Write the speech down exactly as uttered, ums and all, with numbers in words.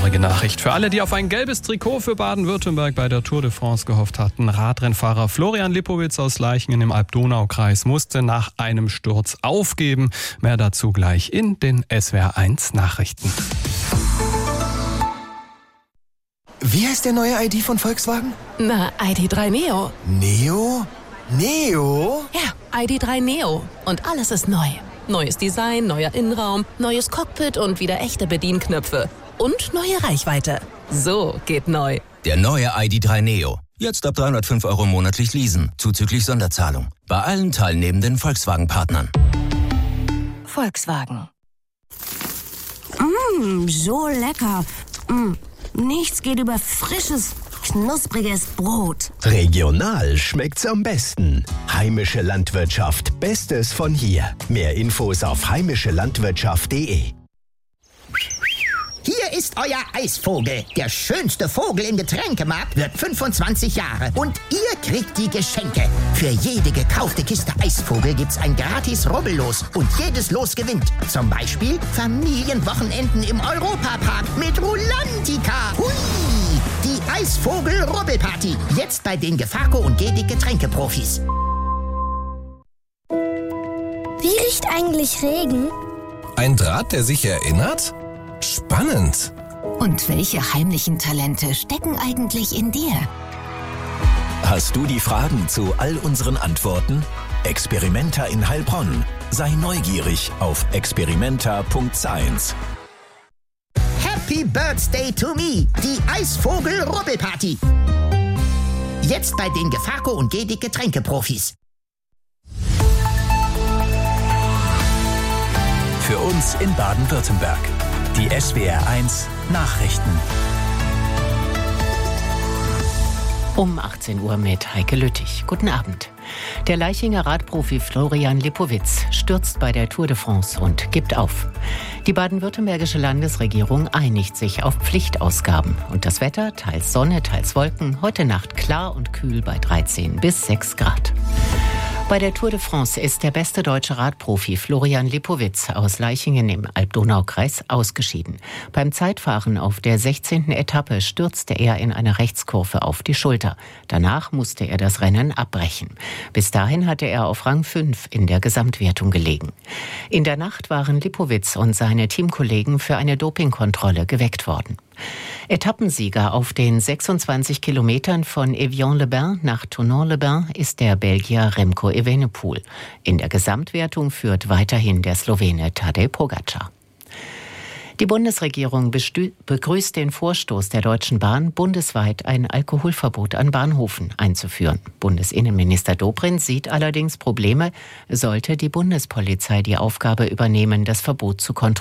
traurige Nachricht für alle, die auf ein gelbes Trikot für Baden-Württemberg bei der Tour de France gehofft hatten. Radrennfahrer Florian Lipowitz aus Laichingen im Alb-Donau-Kreis musste nach einem Sturz aufgeben. Mehr dazu gleich in den S W R eins Nachrichten. Wie heißt der neue I D von Volkswagen? Na, I D drei Neo. Neo? Neo? Ja, I D drei Neo. Und alles ist neu. Neues Design, neuer Innenraum, neues Cockpit und wieder echte Bedienknöpfe. Und neue Reichweite. So geht neu. Der neue I D drei Neo. Jetzt ab dreihundertfünf Euro monatlich leasen, zuzüglich Sonderzahlung. Bei allen teilnehmenden Volkswagen-Partnern. Volkswagen. Mmh, so lecker. Mmh, nichts geht über frisches, knuspriges Brot. Regional schmeckt's am besten. Heimische Landwirtschaft, Bestes von hier. Mehr Infos auf heimische landwirtschaft punkt de. Hier ist euer Eisvogel. Der schönste Vogel im Getränkemarkt wird fünfundzwanzig Jahre. Und ihr kriegt die Geschenke. Für jede gekaufte Kiste Eisvogel gibt's ein gratis Rubbellos. Und jedes Los gewinnt. Zum Beispiel Familienwochenenden im Europapark mit Rulantica. Hui! Die Eisvogel-Rubbelparty. Jetzt bei den Gefaco und Gedic Getränkeprofis. Wie riecht eigentlich Regen? Ein Draht, der sich erinnert? Spannend. Und welche heimlichen Talente stecken eigentlich in dir? Hast du die Fragen zu all unseren Antworten? Experimenta in Heilbronn. Sei neugierig auf experimenta punkt science. Happy Birthday to me, die Eisvogel-Rubbelparty. Jetzt bei den Gefaco und Gedic Getränkeprofis. Für uns in Baden-Württemberg. Die S W R eins Nachrichten. Um achtzehn Uhr mit Heike Lüttich. Guten Abend. Der Laichinger Radprofi Florian Lipowitz stürzt bei der Tour de France und gibt auf. Die baden-württembergische Landesregierung einigt sich auf Pflichtausgaben. Und das Wetter, teils Sonne, teils Wolken, heute Nacht klar und kühl bei dreizehn bis sechs Grad. Bei der Tour de France ist der beste deutsche Radprofi Florian Lipowitz aus Laichingen im Alb-Donau-Kreis ausgeschieden. Beim Zeitfahren auf der sechzehnten Etappe stürzte er in einer Rechtskurve auf die Schulter. Danach musste er das Rennen abbrechen. Bis dahin hatte er auf Rang fünf in der Gesamtwertung gelegen. In der Nacht waren Lipowitz und seine Teamkollegen für eine Dopingkontrolle geweckt worden. Etappensieger auf den sechsundzwanzig Kilometern von Evian-les-Bains nach Thonon-les-Bains ist der Belgier Remco Evenepoel. In der Gesamtwertung führt weiterhin der Slowene Tadej Pogačar. Die Bundesregierung bestü- begrüßt den Vorstoß der Deutschen Bahn, bundesweit ein Alkoholverbot an Bahnhöfen einzuführen. Bundesinnenminister Dobrindt sieht allerdings Probleme, sollte die Bundespolizei die Aufgabe übernehmen, das Verbot zu kontrollieren.